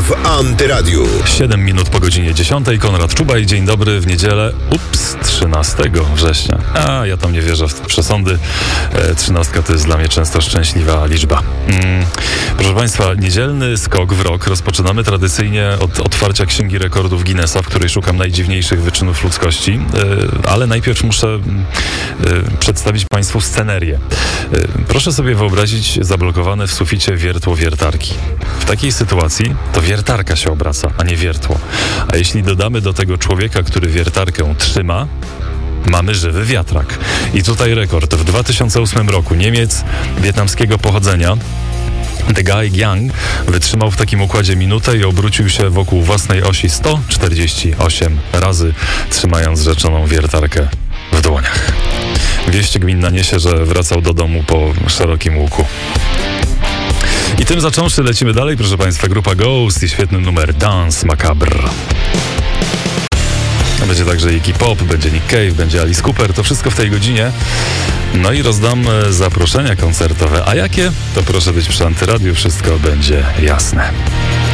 w Antyradiu. 7 minut po godzinie 10. Konrad Czubaj, dzień dobry w niedzielę. 13 września. Ja tam nie wierzę w przesądy. 13 to jest dla mnie często szczęśliwa liczba. Proszę Państwa, niedzielny skok w rok rozpoczynamy tradycyjnie od otwarcia Księgi Rekordów Guinnessa, w której szukam najdziwniejszych wyczynów ludzkości. Ale najpierw muszę przedstawić Państwu scenerię. Proszę sobie wyobrazić zablokowane w suficie wiertło wiertarki. W takiej sytuacji to wiertarka się obraca, a nie wiertło. A jeśli dodamy do tego człowieka, który wiertarkę trzyma, mamy żywy wiatrak. I tutaj rekord. W 2008 roku Niemiec wietnamskiego pochodzenia The Guy Yang wytrzymał w takim układzie minutę i obrócił się wokół własnej osi 148 razy, trzymając rzeczoną wiertarkę w dłoniach. Wieść gminna niesie, że wracał do domu po szerokim łuku. I tym zacząwszy lecimy dalej, proszę Państwa, grupa Ghost i świetny numer Dance Macabre. Będzie także Iggy Pop, będzie Nick Cave, będzie Alice Cooper, to wszystko w tej godzinie. No i rozdam zaproszenia koncertowe. A jakie? To proszę być przy Antyradiu, wszystko będzie jasne.